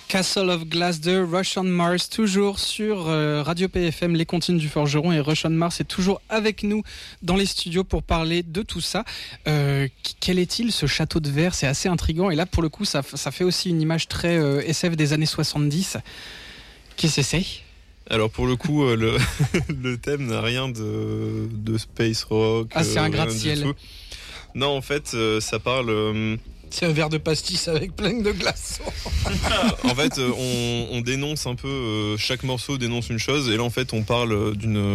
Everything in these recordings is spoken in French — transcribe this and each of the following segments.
Castle of Glass de Rush on Mars, toujours sur Radio PFM, les Comptines du Forgeron, et Rush on Mars est toujours avec nous dans les studios pour parler de tout ça. Quel est-il, ce château de verre ? C'est assez intriguant, et là pour le coup ça fait aussi une image très SF des années 70. Qu'est-ce que c'est ? Alors pour le coup, le thème n'a rien de space rock. Ah, c'est un gratte-ciel. Non, en fait, ça parle... C'est un verre de pastis avec plein de glaçons. En fait, on dénonce un peu, chaque morceau dénonce une chose, et là en fait on parle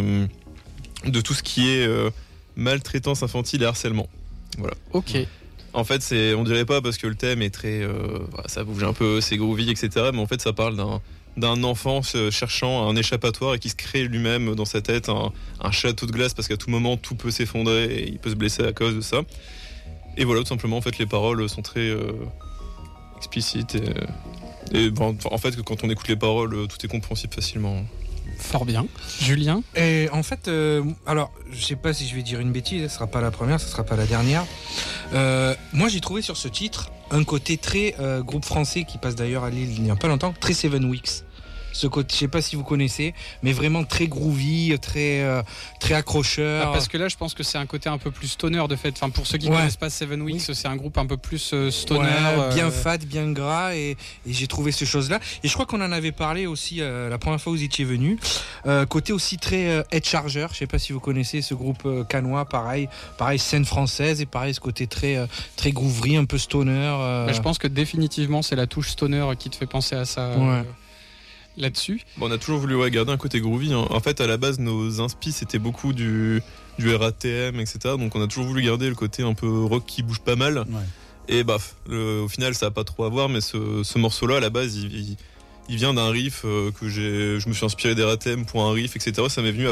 de tout ce qui est maltraitance infantile et harcèlement. Voilà. Ok. En fait, on dirait pas parce que le thème est très, ça bouge un peu, c'est groovy, etc. Mais en fait, ça parle d'un enfant cherchant un échappatoire et qui se crée lui-même dans sa tête un château de glace parce qu'à tout moment tout peut s'effondrer et il peut se blesser à cause de ça. Et voilà, tout simplement, en fait, les paroles sont très explicites et en fait, quand on écoute les paroles, tout est compréhensible facilement. Fort bien. Julien ? Et en fait, alors, je sais pas si je vais dire une bêtise, ce sera pas la première, ce sera pas la dernière. Moi, j'ai trouvé sur ce titre un côté très groupe français qui passe d'ailleurs à Lille il n'y a pas longtemps, très Seven Weeks. Ce côté, je sais pas si vous connaissez, mais vraiment très groovy, très accrocheur. Parce que là, je pense que c'est un côté un peu plus stoner de fait. Enfin, pour ceux qui connaissent pas Seven Weeks, c'est un groupe un peu plus stoner, bien fade, bien gras, et j'ai trouvé ces choses-là. Et je crois qu'on en avait parlé aussi la première fois où vous étiez venu. Côté aussi très Head Charger. Je sais pas si vous connaissez ce groupe cannois, pareil scène française, et pareil ce côté très groovery, un peu stoner. Je pense que définitivement, c'est la touche stoner qui te fait penser à ça. Là-dessus. Bon, on a toujours voulu garder un côté groovy. Hein. En fait, à la base, nos inspi c'était beaucoup du RATM, etc. Donc, on a toujours voulu garder le côté un peu rock qui bouge pas mal. Ouais. Et au final, ça a pas trop à voir. Mais ce morceau-là, à la base, il vient d'un riff que je me suis inspiré des RATM pour un riff, etc. Ça m'est venu